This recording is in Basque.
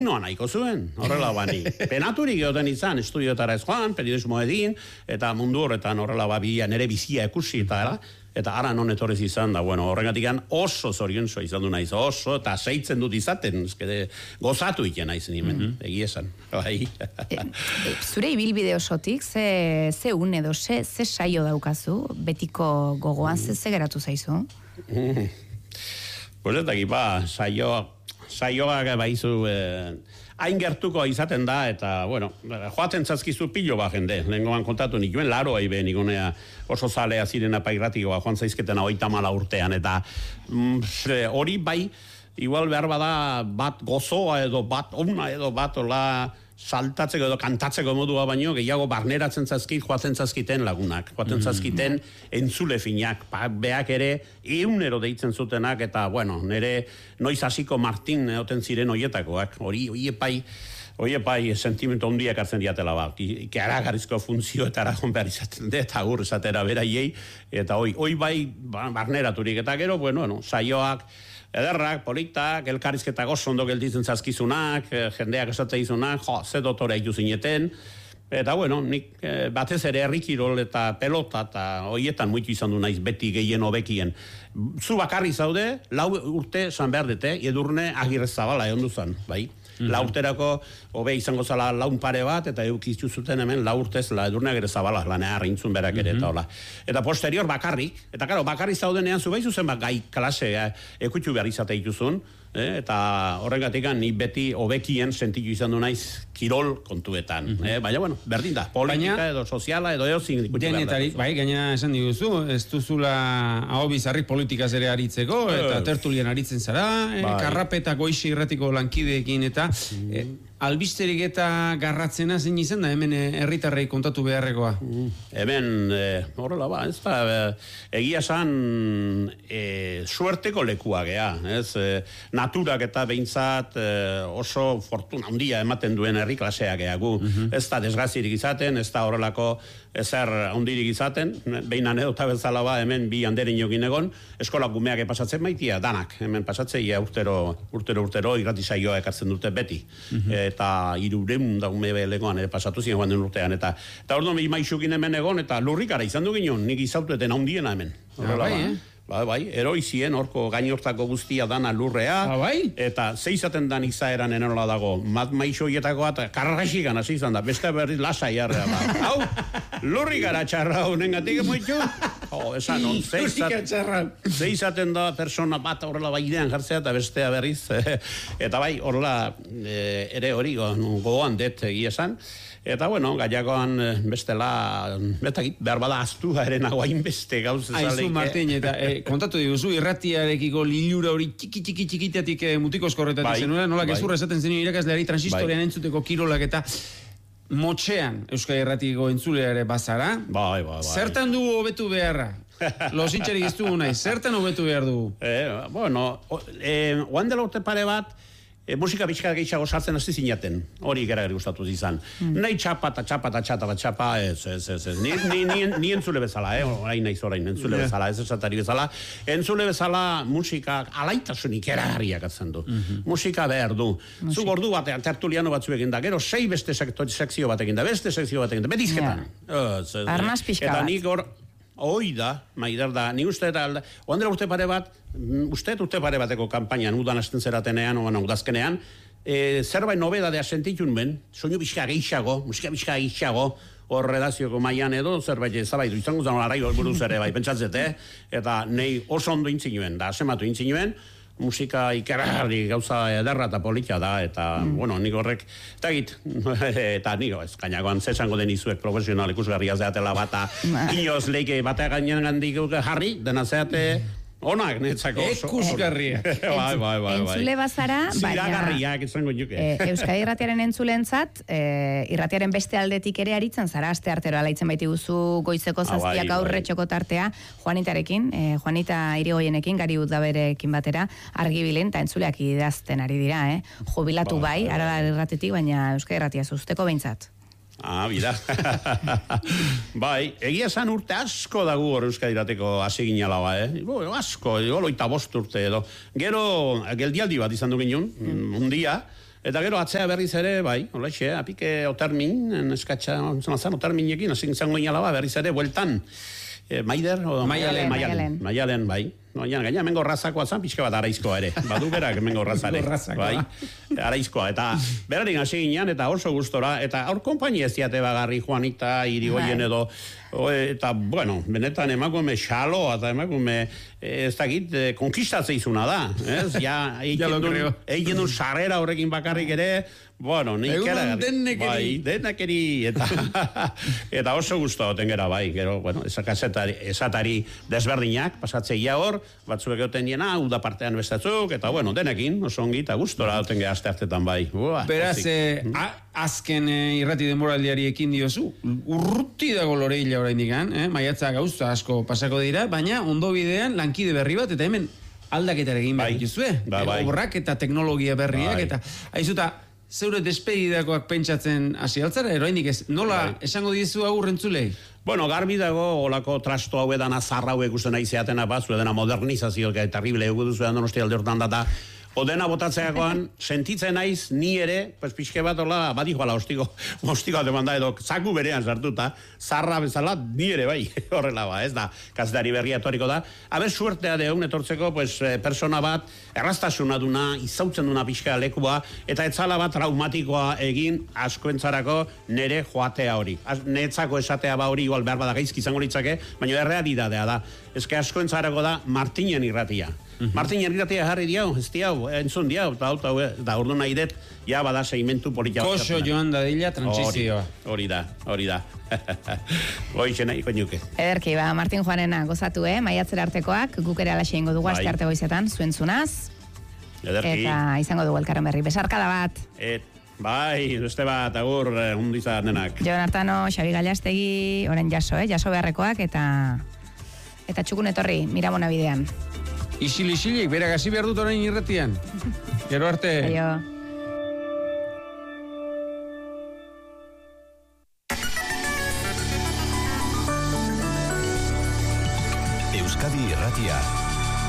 noa nahiko zuen, horrela bani. Penaturik egoten izan, estudiotara ez joan, periodismo egin, eta mundu horretan horrela nere bizia ekusi eta ara non etorrez izan, da, bueno, horregatik oso zoriontsu izan du naiz, oso, eta seitzen dut izaten, gozatu iken naiz nimen, egia esan. Bai. Zure ibilbide osotik, ze un edo, ze saio daukazu, betiko gogoan, ze geratu zaizu? Pues ez dakit, saioak baizu hain gertuko izaten da, eta, bueno, joaten zazkizu pilo jende, lehengoan kontatu nikuen, laro aibe nikonea oso zalea zirena pairratikoa, joan zaizketena 30 urtean, eta hori bai, igual behar bada bat gozoa edo bat ona edo bat ola saltatzeko edo kantatzeko modua baino, gehiago barneratzen zazkit, joatzen zazkiten lagunak, joatzen zazkiten entzule finak, beak ere eunero deitzen zutenak, eta, bueno, nire noiz hasiko Martin egoten ziren oietakoak, Oiepai sentimentu handiak hartzen diatela bat, ikaragarrizko funtzioetara joan behar izaten de, eta agur esatera beraiei, eta hoi bai barneraturik, eta gero, bueno, saioak, ederrak, politak, elkarrizketak oso ondo gelditzen zazkizunak, jendeak esatzen izunak, ze dotore haitu zineten, eta bueno, nik batez ere herrikirol eta pelota eta hoietan muitu izan du naiz beti gehien hobekien. Zu bakarri zaude, 4 urte zan behar dute, Edurne Agirrezabala egon duzan, bai? 4 urterako hobe izango zala laun pare bat, eta eukiztu zuten hemen 4 urtez Edurne Agirrezabala, lanea harrintzun berak ere, eta hola. Eta posterior bakarrik, eta karo, bakarri zaudenean zu behizu zen gai klase ekutxu behar izate dituzun, eta horregatik ni beti hobekien sentitu izan du naiz kirol kontuetan. Baina, bueno, berdin da, politika edo soziala edo eozin ikutxu behar da. Bai, gaina esan diguzu, ez duzula hau bizarrik politikaz ere aritzeko, eta tertulien aritzen zara, karrapeta goixe irratiko lankideekin, eta albisterik eta garratzena zein izan da, hemen herritarrei kontatu beharrekoa? Hemen, horrela ba, ez da, egia esan suerteko lekua gea, ez? Naturak eta behintzat oso fortuna handia ematen duen herri klaseak geagu. Ez da desgazirik izaten, ez da horrelako ezer handirik izaten, behin anedota bezala ba, hemen bi handerin jogin egon, eskola gumeak pasatzen maitia, danak, hemen pasatzeia urtero irratisaioa ekartzen dute beti. Eta 300 da gume legoan pasatu ziren joan den urtean, eta orduan maixukin hemen egon, eta lurrikara izan du ginen, nik izautueten handiena hemen. Bai, eroizien, orko gainhortako guztia dana lurrea, eta zeizaten dan izaeran enola dago, maixoietakoa eta karrasikan hasi izan da, beste berriz lasai arrea da. Hau, lurrikara txarra honengatik emoitu, esan on, zeizaten da persona bat horrela bai idean jartzea eta bestea berriz, eta bai, horrela ere hori gogoan det egia esan. Eta, bueno, gaiagoan bestela, behar bada aztu eren hain beste gauz ezaleik. Aizu, Martin, eta kontatu diguzu, irratiarekiko lilura hori txikitatik mutiko eskorretatik zenura, nola gezurra esaten zenio irakasleari transistorean entzuteko kirolak eta motxean Euskal Irratiko entzulea ere bazara. Bai. Zertan dugu hobetu beharra? Lositxerik ez dugu nahi, zertan hobetu behar dugu? Bueno, oan dela urte pare bat, musika pixka gehiago sartzen hasi zinaten, hori geragari gustatu izan. Nahi txapa, ez. Ni entzule bezala, orain naiz orain, entzule bezala, ez esatari bezala. Entzule bezala musikak alaitasunik eragarriak atzen du. Musika behar du. Zu gordu batean, tertuliano batzu egin da, gero 6 beste sekzio bat egin da, betizketan. Arnaz pixka bat. Eta nik hor, hoi da, maidar da, ni uste eta oandela urte pare bateko kampainan udan hasten zeratenean, udazkenean, zerbait nobedadea sentitun ben, soinu musika pixka gehiago, hor redazioko maian edo, zerbait ezabaitu izango zen araio buruz ere bai, pentsatzete, eta nei oso ondo intzinuen, da asematu intzinuen, musika ikerarri gauza ederra eta politia da, eta, bueno, nik horrek, eta nik, ez, gainagoan, zesango den izuek profesional ikusgarria zeatela bata, inoz leike batea gainean gandik jarri, dena zeate, onak, netzako oso. Ekusgarria. Bai. Entzule bazara, ziragarriak izango juke. Euskadi Irratiaren entzulentzat, irratiaren beste aldetik ere aritzen zara, aste artero alaitzen baiti guzu goizeko zaztiak aurretxoko tartea, Juanitarekin, Juanita Irigoienekin, Gari Udaberekin batera, argibilen, eta entzuleak idazten ari dira, jubilatu bai, Aralar Irratitik, baina Euskadi Irratia zuzteko behintzat. Bida. Bai, egia esan urte asko dago hor Euskadi Irratiko hasi ginala ba, asko, 85 urte edo. Gero, geldialdi bat izan du ginen, un dia, Eta gero atzea berriz ere, bai, holaxe, apike otermin, eskatxa, oterminekin, hasi izango inala berriz ere, bueltan, Maider, o Maialen, bai. Gaina, mengo razakoa zan, pixka bat araizkoa ere. Badu berak mengo razare. Bai, araizkoa. Eta berarik hasi ginean, eta oso gustora, eta aur kompainia ez diate bagarri Juanita, Irigoyen edo, eta, bueno, benetan emakume xalo, eta emakume, ez dakit, konkistatze izuna da. Ez, ja, egin duen sarrera horrekin bakarrik ere, bueno, nik era... Bai, denekeri, eta oso guztu oten gera, bai, gero, bueno, esatari desberdinak, pasatzeia hor, batzuek egoten diena, uda partean bestatzuk, eta bueno, denekin, oso ongi, eta gustora oten gera aste hartetan, bai. Beraz, azken irrati denboraldiari ekin diozu, urruti dago Loreilla oraindik, maiatza gauza asko pasako dira, baina ondo bidean lankide berri bat, eta hemen aldaketara egin behar dituzue, obrak eta teknologia berriak, eta aizuta, zeure despedidakoak pentsatzen hasi altzara, oraindik ez, nola esango dizu hau rentzulei? Bueno, garbi dago, olako trasto hau edana zarra hau ikusten nahi zeatena batzu, edena modernizazio, terrible egu duzu edan donosti alde hortan data, odena botatzeakoan, sentitzen naiz, ni ere, pues pixke bat hola, badijoala ostiko demanda edo, zaku berean sartuta, zarra bezala, ni ere bai, horrela ba, ez da, kazetari berria etoriko da. Haber suertea deun etortzeko, pues, persona bat, erraztasuna duna, izautzen duna pixka lekua, eta etzala bat traumatikoa egin askoentzarako nere joatea hori. Netzako esatea ba hori igual behar bada gaizki izango litzake, baina errealitatea da. Ezke askoentzarako da Martinen irratia. Martin irratia jarri diau, ez diau, entzun diau, eta ordu nahi dut, ja bada segmentu politia. Koso joan da dila transizioa. Hori da. Goixe nahi koinuke. Ederki, Martin Juanena gozatu, maiatzera artekoak, guk ere alaxe ingo dugu aste arte goizetan, zuentzunaz. Ederki. Eta izango dugu elkarren berri. Besarkada bat. Bai, beste bat, agur, undizan denak. Jon Artano, Xabi Gallastegi, orain jaso beharrekoak, eta txukun etorri, Miramona bidean. Isilik, berak hasi behar dut orain irratian. Gero arte. Aio. Euskadi Irratia.